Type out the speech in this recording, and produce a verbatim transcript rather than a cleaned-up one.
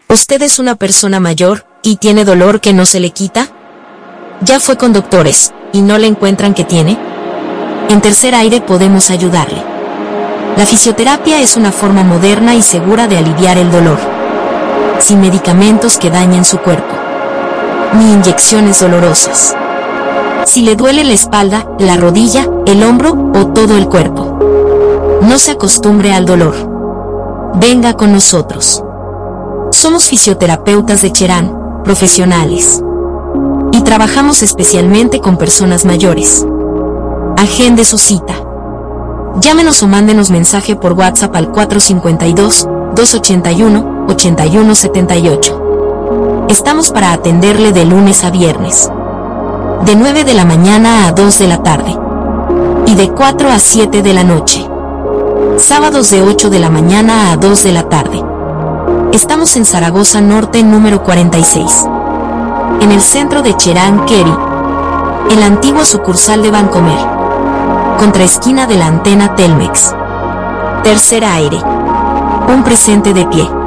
¿Usted es una persona mayor y tiene dolor que no se le quita? ¿Ya fue con doctores y no le encuentran qué tiene? En Tercer Aire podemos ayudarle. La fisioterapia es una forma moderna y segura de aliviar el dolor, sin medicamentos que dañen su cuerpo, ni inyecciones dolorosas. Si le duele la espalda, la rodilla, el hombro o todo el cuerpo, no se acostumbre al dolor. Venga con nosotros. Somos fisioterapeutas de Cherán, profesionales, y trabajamos especialmente con personas mayores. Agende su cita. Llámenos o mándenos mensaje por WhatsApp al cuatro cinco dos, dos ocho uno, ocho uno siete ocho. Estamos para atenderle de lunes a viernes, de nueve de la mañana a dos de la tarde, y de cuatro a siete de la noche. Sábados de ocho de la mañana a dos de la tarde. Estamos en Zaragoza Norte número cuarenta y seis, en el centro de Cherán, Keri, en la antigua sucursal de Bancomer, contraesquina de la antena Telmex. Tercer Aire, un presente de pie.